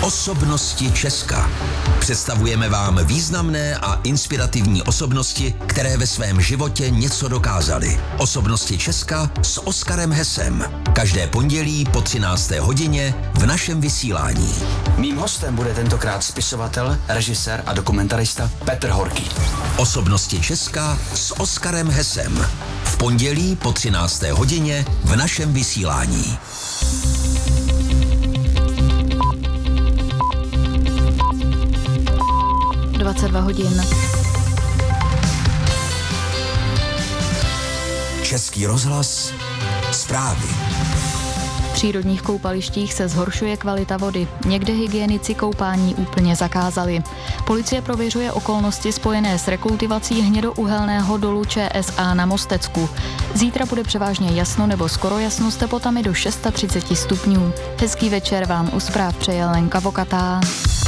Osobnosti Česka. Představujeme vám významné a inspirativní osobnosti, které ve svém životě něco dokázaly. Osobnosti Česka s Oskarem Hesem. Každé pondělí po 13. hodině v našem vysílání. Mým hostem bude tentokrát spisovatel, režisér a dokumentarista Petr Horký. Osobnosti Česka s Oskarem Hesem. V pondělí po 13. hodině v našem vysílání. hodin. Český rozhlas. Zprávy. V přírodních koupalištích se zhoršuje kvalita vody. Někde hygienici koupání úplně zakázali. Policie prověřuje okolnosti spojené s rekultivací hnědouhelného dolu ČSA na Mostecku. Zítra bude převážně jasno nebo skoro jasno s teplotami do 630 stupňů. Hezký večer vám u zpráv přeje Lenka Vokatá.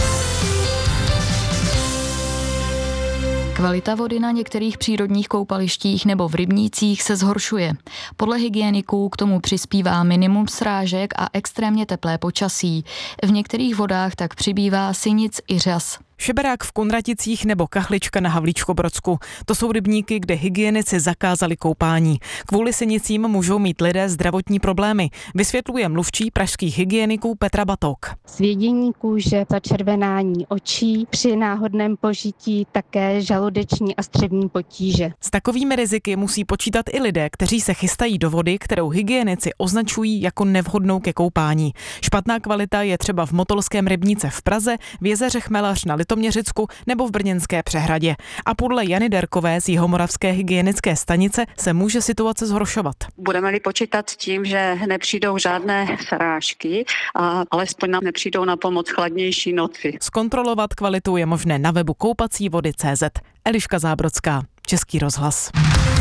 Kvalita vody na některých přírodních koupalištích nebo v rybnících se zhoršuje. Podle hygieniků k tomu přispívá minimum srážek a extrémně teplé počasí. V některých vodách tak přibývá sinic i řas. Šeberák v Kunraticích nebo Kachlička na Havlíčkobrodsku. To jsou rybníky, kde hygienici zakázali koupání. Kvůli sinicím můžou mít lidé zdravotní problémy, vysvětluje mluvčí pražských hygieniků Petra Batok. Svědění kůže, začervenání očí, při náhodném požití také žaludeční a střevní potíže. S takovými riziky musí počítat i lidé, kteří se chystají do vody, kterou hygienici označují jako nevhodnou ke koupání. Špatná kvalita je třeba v Motolském rybníce v Praze, v jezeře Chmelař na Litoměřicku nebo v Brněnské Přehradě. A podle Jany Derkové z Jihomoravské hygienické stanice se může situace zhoršovat. Budeme-li počítat s tím, že nepřijdou žádné srážky a alespoň nám nepřijdou na pomoc chladnější noci. Zkontrolovat kvalitu je možné na webu koupacívody.cz. Eliška Zábrodská, Český rozhlas.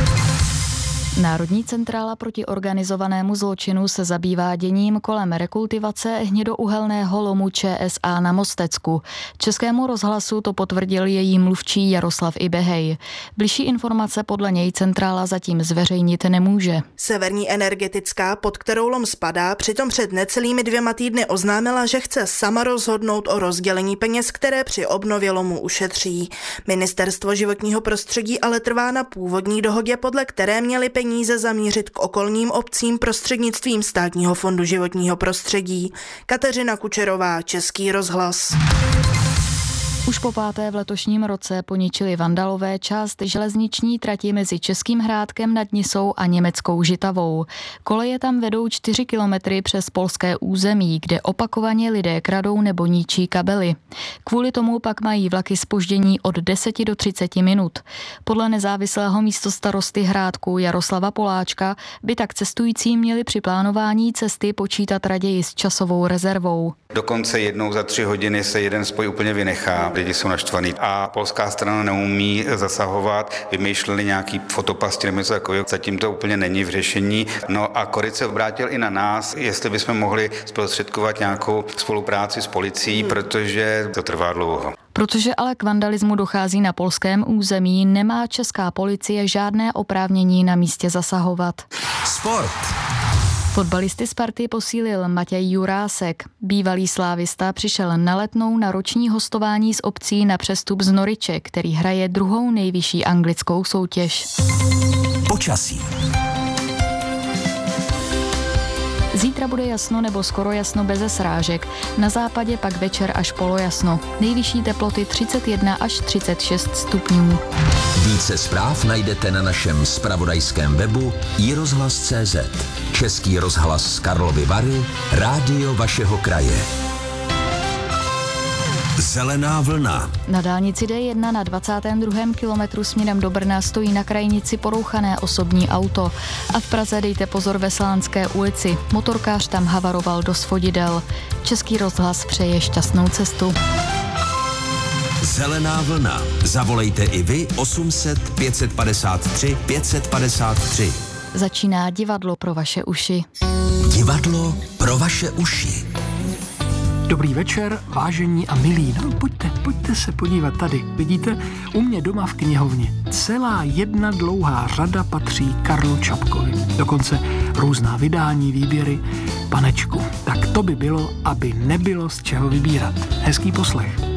Národní centrála proti organizovanému zločinu se zabývá děním kolem rekultivace hnědouhelného lomu ČSA na Mostecku. Českému rozhlasu to potvrdil její mluvčí Jaroslav Ibehej. Bližší informace podle něj centrála zatím zveřejnit nemůže. Severní energetická, pod kterou lom spadá, přitom před necelými 2 týdny oznámila, že chce sama rozhodnout o rozdělení peněz, které při obnově lomu ušetří. Ministerstvo životního prostředí ale trvá na původní dohodě, podle které měly peníze zamířit k okolním obcím prostřednictvím Státního fondu životního prostředí. Kateřina Kučerová, Český rozhlas. Už po 5. v letošním roce poničili vandalové část železniční trati mezi Českým Hrádkem nad Nisou a německou Žitavou. Koleje tam vedou 4 kilometry přes polské území, kde opakovaně lidé kradou nebo ničí kabely. Kvůli tomu pak mají vlaky zpoždění od 10 do 30 minut. Podle nezávislého místostarosty Hrádku Jaroslava Poláčka by tak cestující měli při plánování cesty počítat raději s časovou rezervou. Dokonce jednou za 3 hodiny se jeden spoj úplně vynechá. Lidi jsou naštvaný a polská strana neumí zasahovat, vymýšleli nějaký fotopasti nebo něco takového. Zatím to úplně není v řešení. No a Koryt se obrátil i na nás, jestli bychom mohli zprostředkovat nějakou spolupráci s policií, protože to trvá dlouho. Protože ale k vandalismu dochází na polském území, nemá česká policie žádné oprávnění na místě zasahovat. Sport. Fotbalisty Sparty posílil Matěj Jurásek. Bývalý slávista přišel na Letnou na roční hostování z obcí na přestup z Norwiche, který hraje 2. nejvyšší anglickou soutěž. Počasí. Zítra bude jasno nebo skoro jasno beze srážek. Na západě pak večer až polojasno. Nejvyšší teploty 31 až 36 stupňů. Více zpráv najdete na našem zpravodajském webu iRozhlas.cz. Český rozhlas Karlovy Vary, rádio vašeho kraje. Zelená vlna. Na dálnici D1 na 22. kilometru směrem do Brna stojí na krajnici porouchané osobní auto. A v Praze dejte pozor ve Slánské ulici. Motorkář tam havaroval do svodidel. Český rozhlas přeje šťastnou cestu. Zelená vlna. Zavolejte i vy 800 553 553. Začíná divadlo pro vaše uši. Divadlo pro vaše uši. Dobrý večer, vážení a milí. No, pojďte se podívat tady. Vidíte, u mě doma v knihovně celá jedna dlouhá řada patří Karlu Čapkovi. Dokonce různá vydání, výběry, panečku. Tak to by bylo, aby nebylo z čeho vybírat. Hezký poslech.